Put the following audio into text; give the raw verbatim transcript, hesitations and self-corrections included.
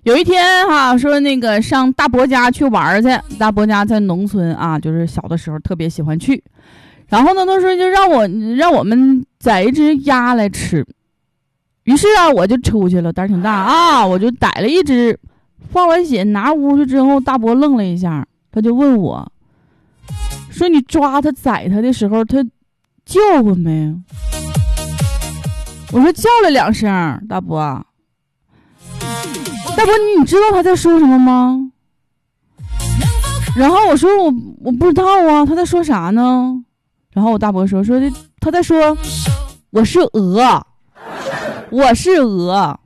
有一天哈、啊，说那个上大伯家去玩去，大伯家在农村啊，就是小的时候特别喜欢去。然后呢，他说就让我让我们宰一只鸭来吃。于是啊，我就出去了，胆儿挺大啊，我就逮了一只，放完血拿屋去之后，大伯愣了一下，他就问我，说你抓他宰他的时候，他叫唤没？我说叫了两声，大伯。大伯，你你知道他在说什么吗？然后我说我我不知道啊，他在说啥呢？然后我大伯说说他在说我是鹅，我是鹅。